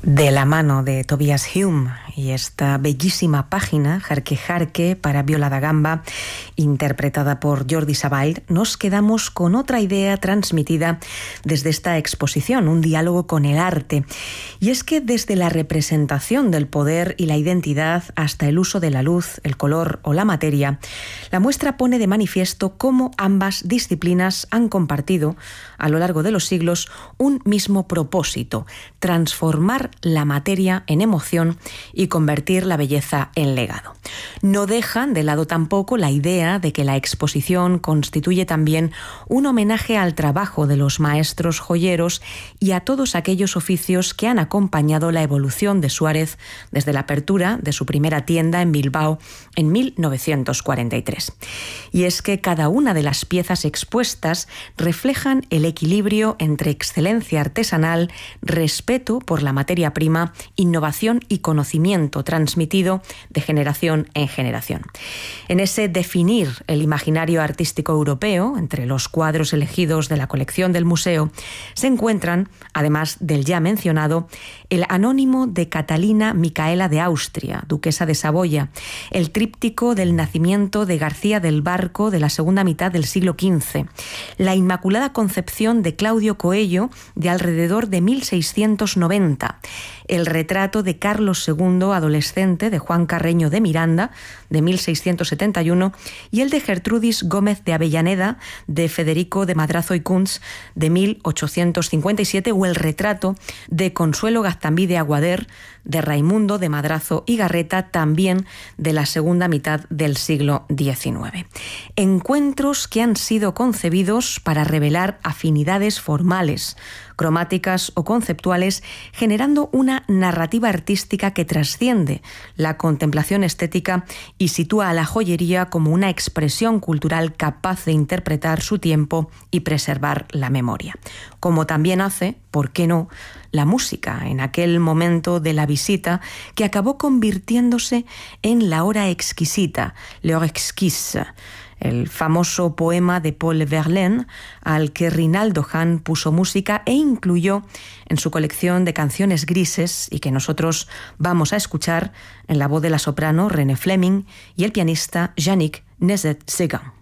De la mano de Tobias Hume y esta bellísima página, Jarque Jarque, para viola da gamba, interpretada por Jordi Savall, nos quedamos con otra idea transmitida desde esta exposición, un diálogo con el arte. Y es que desde la representación del poder y la identidad hasta el uso de la luz, el color o la materia, la muestra pone de manifiesto cómo ambas disciplinas han compartido, a lo largo de los siglos, un mismo propósito: transformar la materia en emoción y convertir la belleza en legado. No dejan de lado tampoco la idea de que la exposición constituye también un homenaje al trabajo de los maestros joyeros y a todos aquellos oficios que han acompañado la evolución de Suárez desde la apertura de su primera tienda en Bilbao en 1943. Y es que cada una de las piezas expuestas reflejan el equilibrio entre excelencia artesanal, respeto por la materia prima, innovación y conocimiento transmitido de generación en generación. En ese definir el imaginario artístico europeo, entre los cuadros elegidos de la colección del museo, se encuentran, además del ya mencionado, el anónimo de Catalina Micaela de Austria, duquesa de Saboya, el tríptico del nacimiento de García del Barco de la segunda mitad del siglo XV, la Inmaculada Concepción de Claudio Coello de alrededor de 1690, el retrato de Carlos II, adolescente, de Juan Carreño de Miranda, de 1671, y el de Gertrudis Gómez de Avellaneda, de Federico de Madrazo y Kunz, de 1857, o el retrato de Consuelo Gaztambí de Aguader, de Raimundo de Madrazo y Garreta, también de la segunda mitad del siglo XIX. Encuentros que han sido concebidos para revelar afinidades formales, cromáticas o conceptuales, generando una narrativa artística que trasciende la contemplación estética y sitúa a la joyería como una expresión cultural capaz de interpretar su tiempo y preservar la memoria. Como también hace, ¿por qué no?, la música en aquel momento de la visita que acabó convirtiéndose en la hora exquisita, l'heure exquise, el famoso poema de Paul Verlaine, al que Rinaldo Hahn puso música e incluyó en su colección de canciones grises y que nosotros vamos a escuchar en la voz de la soprano René Fleming y el pianista Yannick Nézet-Séguin.